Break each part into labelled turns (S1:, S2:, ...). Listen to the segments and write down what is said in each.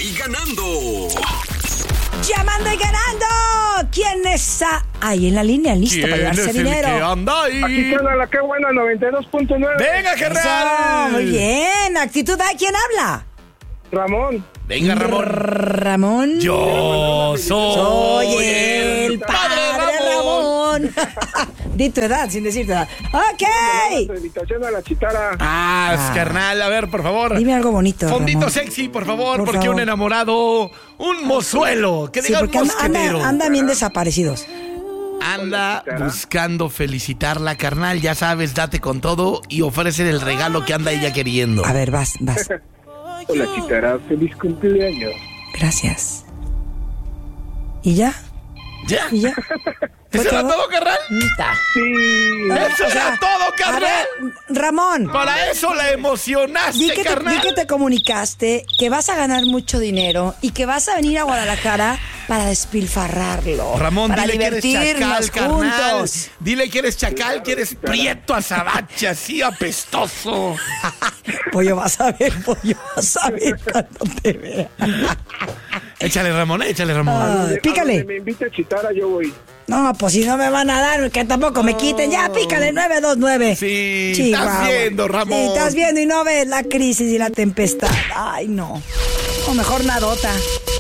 S1: y ganando.
S2: Llamando y ganando. ¿Quién está ahí en la línea listo para llevarse dinero?
S3: ¿Quién anda ahí?
S4: Aquí está la que buena 92.9.
S3: Venga,
S2: Eso,
S3: carnal.
S2: muy bien. Actitud hay. ¿Quién habla?
S4: Ramón.
S3: Venga, Ramón.
S2: Ramón.
S3: Yo
S2: Soy el padre Ramón. Di tu edad sin decir tu edad. Ok.
S4: La invitación a la chitara.
S3: Carnal, a ver, por favor.
S2: Dime algo bonito,
S3: Fondito
S2: Ramón.
S3: sexy, por favor,
S2: Por
S3: porque
S2: favor.
S3: un enamorado, un mozuelo, que
S2: Sí,
S3: diga un
S2: porque
S3: mosquetero.
S2: andan bien desaparecidos.
S3: Anda buscando felicitarla, carnal. Ya sabes, date con todo y ofrece el regalo que anda ella queriendo.
S2: A ver, vas.
S4: Hola, chitara. Feliz cumpleaños.
S2: Gracias. ¿Y ya?
S3: ¿Ya?
S2: ¿Y ya?
S3: ¿Eso era todo, carnal?
S4: Sí.
S3: ¡Eso era todo,
S2: A
S3: carnal!
S2: ver, Ramón.
S3: Para eso la emocionaste, carnal.
S2: Di que te comunicaste que vas a ganar mucho dinero y que vas a venir a Guadalajara para despilfarrarlo.
S3: Ramón,
S2: para
S3: dile que eres chacal,
S2: divertirnos
S3: carnal.
S2: juntos.
S3: Dile que eres chacal, que eres prieto azabache, así apestoso.
S2: Pollo, vas a ver cuando te vea.
S3: Échale, Ramón, échale, Ramón.
S2: Ay, pícale.
S4: A donde me invite chitara, yo voy.
S2: No, pues si no me van a dar, que tampoco me quiten. Ya, pícale, 929.
S3: Sí,
S2: Chihuahua.
S3: estás viendo, Ramón.
S2: Sí, estás viendo y no ves la crisis y la tempestad. Ay, no. O mejor nadota.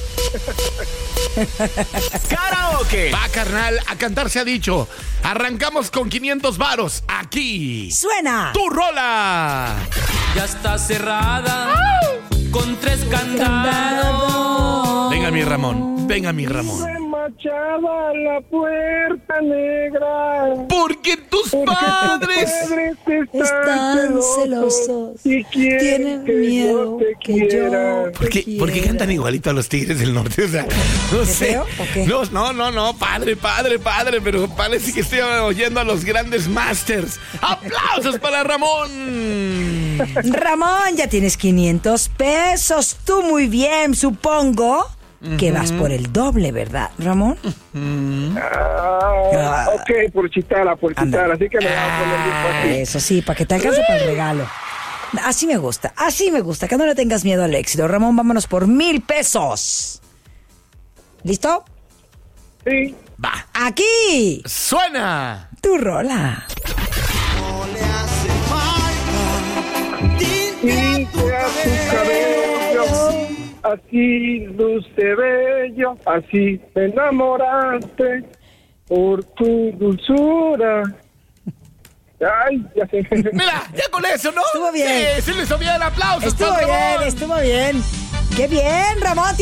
S3: ¡Karaoke! Va, carnal, a cantar se ha dicho. Arrancamos con 500 varos. Aquí.
S2: Suena.
S3: ¡Tu rola!
S5: Ya está cerrada con 3 candados.
S3: Venga, mi Ramón. Venga, mi Ramón.
S4: Remachada la puerta negra.
S3: Porque tus padres...
S2: Están celosos.
S4: Y
S2: Tienen miedo que yo
S3: ¿Por qué cantan igualito a los Tigres del Norte? O sea, no
S2: ¿Qué
S3: sé.
S2: feo o qué?
S3: No, padre, pero parece que estoy oyendo a los grandes masters. ¡Aplausos para Ramón!
S2: Ramón, ya tienes 500 pesos. Tú muy bien, supongo que vas por el doble, ¿verdad, Ramón?
S4: Ok, por chitara. Así que me va a poner bien fácil.
S2: Eso sí, para que te alcance para el regalo. Así me gusta, que no le tengas miedo al éxito. Ramón, vámonos por 1,000 pesos. ¿Listo?
S4: Sí.
S3: Va.
S2: Aquí,
S3: ¡Suena!
S2: tu rola.
S4: Limpia tu cabello, así luce bello, así te enamoraste por tu dulzura. Ay, ya sé.
S3: Mira, ya con eso, ¿no?
S2: Estuvo bien.
S3: Sí, le hizo bien. ¡Aplausos
S2: Estuvo
S3: para Ramón!
S2: bien. Qué bien, Ramón.